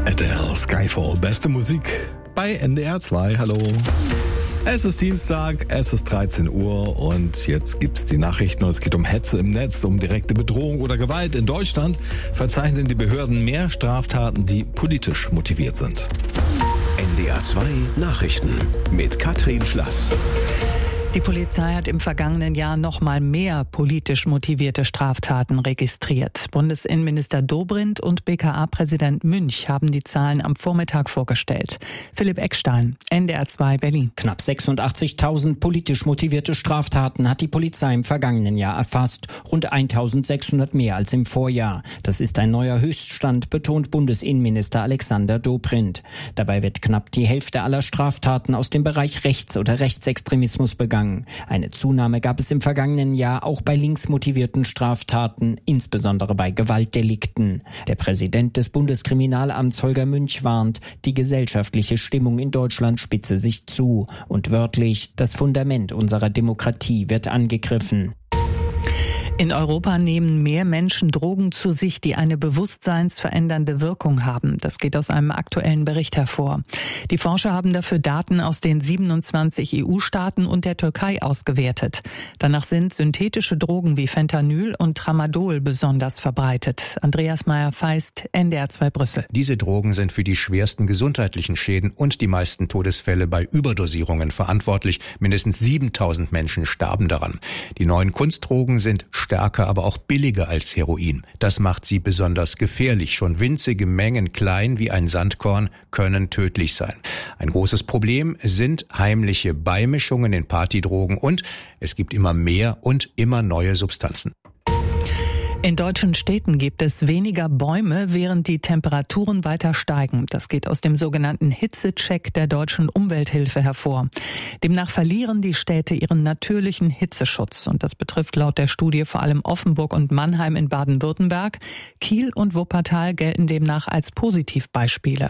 Adele, Skyfall, beste Musik bei NDR 2. Hallo. Es ist Dienstag, es ist 13 Uhr und jetzt gibt's die Nachrichten und es geht um Hetze im Netz, um direkte Bedrohung oder Gewalt. In Deutschland verzeichnen die Behörden mehr Straftaten, die politisch motiviert sind. NDR 2 Nachrichten mit Katrin Schlass. Die Polizei hat im vergangenen Jahr noch mal mehr politisch motivierte Straftaten registriert. Bundesinnenminister Dobrindt und BKA-Präsident Münch haben die Zahlen am Vormittag vorgestellt. Philipp Eckstein, NDR 2 Berlin. Knapp 86.000 politisch motivierte Straftaten hat die Polizei im vergangenen Jahr erfasst. Rund 1.600 mehr als im Vorjahr. Das ist ein neuer Höchststand, betont Bundesinnenminister Alexander Dobrindt. Dabei wird knapp die Hälfte aller Straftaten aus dem Bereich Rechts- oder Rechtsextremismus begangen. Eine Zunahme gab es im vergangenen Jahr auch bei linksmotivierten Straftaten, insbesondere bei Gewaltdelikten. Der Präsident des Bundeskriminalamts Holger Münch warnt, die gesellschaftliche Stimmung in Deutschland spitze sich zu. Und wörtlich, das Fundament unserer Demokratie wird angegriffen. In Europa nehmen mehr Menschen Drogen zu sich, die eine bewusstseinsverändernde Wirkung haben. Das geht aus einem aktuellen Bericht hervor. Die Forscher haben dafür Daten aus den 27 EU-Staaten und der Türkei ausgewertet. Danach sind synthetische Drogen wie Fentanyl und Tramadol besonders verbreitet. Andreas Meyer-Feist, NDR 2 Brüssel. Diese Drogen sind für die schwersten gesundheitlichen Schäden und die meisten Todesfälle bei Überdosierungen verantwortlich. Mindestens 7.000 Menschen starben daran. Die neuen Kunstdrogen sind stärker, aber auch billiger als Heroin. Das macht sie besonders gefährlich. Schon winzige Mengen, klein wie ein Sandkorn, können tödlich sein. Ein großes Problem sind heimliche Beimischungen in Partydrogen und es gibt immer mehr und immer neue Substanzen. In deutschen Städten gibt es weniger Bäume, während die Temperaturen weiter steigen. Das geht aus dem sogenannten Hitzecheck der Deutschen Umwelthilfe hervor. Demnach verlieren die Städte ihren natürlichen Hitzeschutz. Und das betrifft laut der Studie vor allem Offenburg und Mannheim in Baden-Württemberg. Kiel und Wuppertal gelten demnach als Positivbeispiele.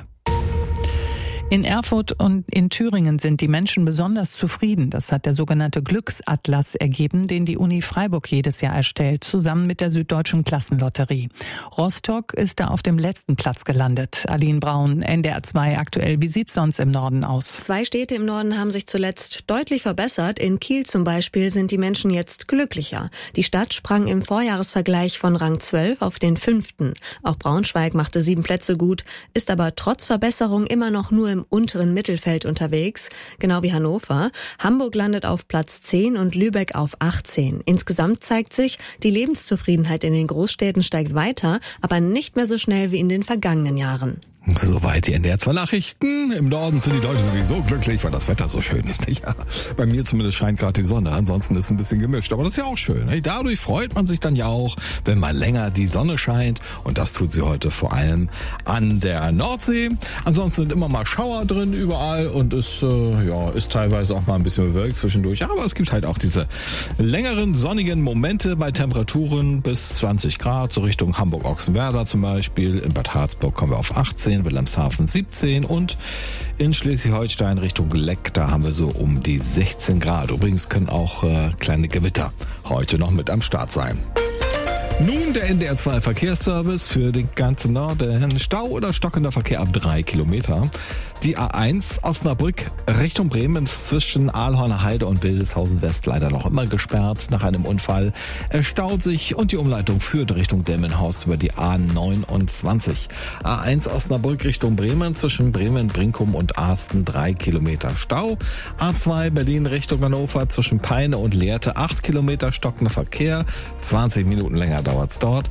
In Erfurt und in Thüringen sind die Menschen besonders zufrieden. Das hat der sogenannte Glücksatlas ergeben, den die Uni Freiburg jedes Jahr erstellt, zusammen mit der Süddeutschen Klassenlotterie. Rostock ist da auf dem letzten Platz gelandet. Aline Braun, NDR 2 aktuell. Wie sieht's sonst im Norden aus? 2 Städte im Norden haben sich zuletzt deutlich verbessert. In Kiel zum Beispiel sind die Menschen jetzt glücklicher. Die Stadt sprang im Vorjahresvergleich von Rang 12 auf den 5. Auch Braunschweig machte 7 Plätze gut, ist aber trotz Verbesserung immer noch nur im unteren Mittelfeld unterwegs, genau wie Hannover. Hamburg landet auf Platz 10 und Lübeck auf 18. Insgesamt zeigt sich, die Lebenszufriedenheit in den Großstädten steigt weiter, aber nicht mehr so schnell wie in den vergangenen Jahren. Soweit die NDR 2 Nachrichten. Im Norden sind die Leute sowieso glücklich, weil das Wetter so schön ist. Ja, bei mir zumindest scheint gerade die Sonne, ansonsten ist es ein bisschen gemischt. Aber das ist ja auch schön. Dadurch freut man sich dann ja auch, wenn mal länger die Sonne scheint. Und das tut sie heute vor allem an der Nordsee. Ansonsten sind immer mal Schauer drin überall und es ist teilweise auch mal ein bisschen bewölkt zwischendurch. Aber es gibt halt auch diese längeren sonnigen Momente bei Temperaturen bis 20 Grad, so Richtung Hamburg-Ochsenwerder zum Beispiel. In Bad Harzburg kommen wir auf 18. Wilhelmshaven 17 und in Schleswig-Holstein Richtung Leck, da haben wir so um die 16 Grad. Übrigens können auch kleine Gewitter heute noch mit am Start sein. Nun der NDR 2 Verkehrsservice für den ganzen Norden. Stau oder stockender Verkehr ab 3 Kilometer. Die A1 Osnabrück Richtung Bremen zwischen Aalhorner Heide und Wildeshausen West leider noch immer gesperrt nach einem Unfall. Es staut sich und die Umleitung führt Richtung Delmenhorst über die A29. A1 Osnabrück Richtung Bremen zwischen Bremen, Brinkum und Ahsten 3 Kilometer Stau. A2 Berlin Richtung Hannover zwischen Peine und Lehrte 8 Kilometer stockender Verkehr. 20 Minuten länger dauert's dort.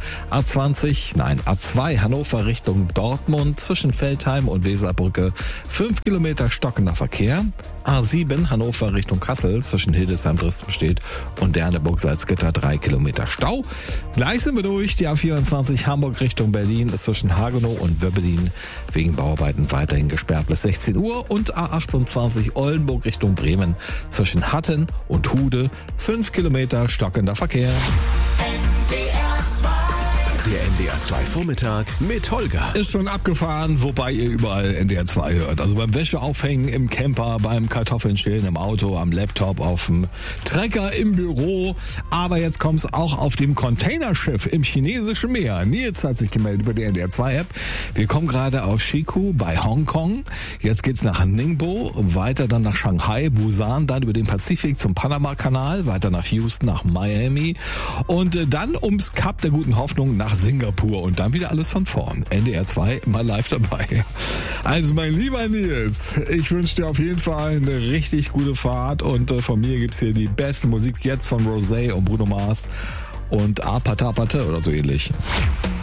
A2 Hannover Richtung Dortmund zwischen Veltheim und Weserbrücke 5 Kilometer stockender Verkehr. A7 Hannover Richtung Kassel zwischen Hildesheim Dresden und Derneburg-Salzgitter 3 Kilometer Stau. Gleich sind wir durch. Die A24 Hamburg Richtung Berlin ist zwischen Hagenow und Wöbbelin wegen Bauarbeiten weiterhin gesperrt bis 16 Uhr. Und A28 Oldenburg Richtung Bremen zwischen Hatten und Hude 5 Kilometer stockender Verkehr. NDR 2 Der NDR 2 Vormittag mit Holger. Ist schon abgefahren, wobei ihr überall NDR 2 hört. Also beim Wäscheaufhängen, im Camper, beim Kartoffeln schälen, im Auto, am Laptop, auf dem Trecker, im Büro. Aber jetzt kommt's auch auf dem Containerschiff im chinesischen Meer. Nils hat sich gemeldet über die NDR 2 App. Wir kommen gerade aus Xikou bei Hongkong. Jetzt geht's nach Ningbo, weiter dann nach Shanghai, Busan, dann über den Pazifik zum Panama-Kanal, weiter nach Houston, nach Miami und dann ums Kap der Guten Hoffnung nach Singapur und dann wieder alles von vorn. NDR 2 mal live dabei. Also mein lieber Nils, ich wünsche dir auf jeden Fall eine richtig gute Fahrt und von mir gibt's hier die beste Musik jetzt von Rosé und Bruno Mars und Apatapate oder so ähnlich.